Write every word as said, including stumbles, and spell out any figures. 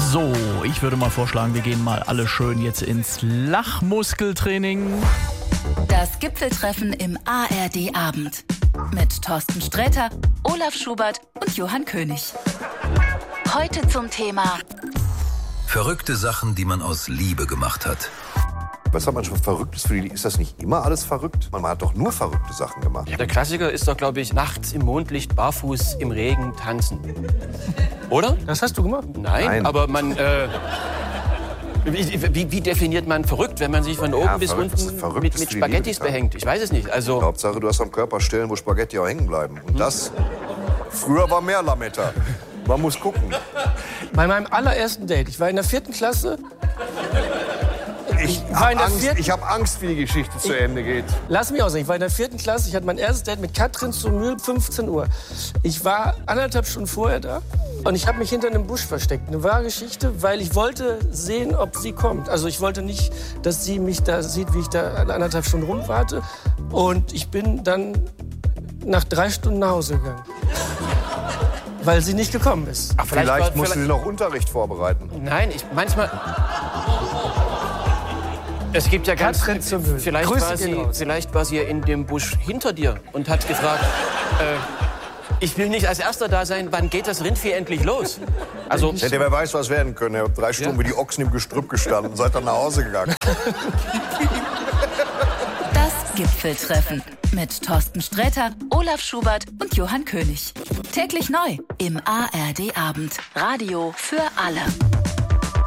So, ich würde mal vorschlagen, wir gehen mal alle schön jetzt ins Lachmuskeltraining. Das Gipfeltreffen im A R D-Abend. Mit Thorsten Sträter, Olaf Schubert und Johann König. Heute zum Thema verrückte Sachen, die man aus Liebe gemacht hat. Was hat man schon Verrücktes für die? Ist das nicht immer alles verrückt? Man hat doch nur verrückte Sachen gemacht. Der Klassiker ist doch, glaube ich, nachts im Mondlicht, barfuß im Regen tanzen. Oder? Das hast du gemacht? Nein, Nein. aber man... Äh, wie, wie, wie definiert man verrückt, wenn man sich von oben Ja, bis verrückt unten ist verrückt mit, ist mit für die Spaghettis Liebe, behängt? Ich weiß es nicht. Also, Hauptsache, du hast am Körper Stellen, wo Spaghetti auch hängen bleiben. Und das, früher war mehr Lametta. Man muss gucken. Bei meinem allerersten Date, ich war in der vierten Klasse. Ich war habe in der Angst, vierten- ich hab Angst, wie die Geschichte zu Ende geht. Lass mich ausreden, ich war in der vierten Klasse, ich hatte mein erstes Date mit Katrin zu Mühl, fünfzehn Uhr. Ich war anderthalb Stunden vorher da und ich habe mich hinter einem Busch versteckt. Eine wahre Geschichte, weil ich wollte sehen, ob sie kommt. Also ich wollte nicht, dass sie mich da sieht, wie ich da anderthalb Stunden rumwarte. Und ich bin dann nach drei Stunden nach Hause gegangen. Weil sie nicht gekommen ist. ach, Vielleicht, war- musst du dir noch Unterricht vorbereiten. Nein, ich, manchmal... Es gibt ja ganz... Katrin zur Mühl. Vielleicht Grüße war, gehen sie, raus. vielleicht war sie ja in dem Busch hinter dir und hat gefragt... Äh, ich will nicht als Erster da sein, wann geht das Rindvieh endlich los? Also, Hätte wer weiß, was werden können. Ihr habt drei Stunden wie die Ochsen im Gestrüpp gestanden und seid dann nach Hause gegangen. das Gipfeltreffen. Mit Thorsten Sträter, Olaf Schubert und Johann König. Täglich neu im A R D-Abend. Radio für alle.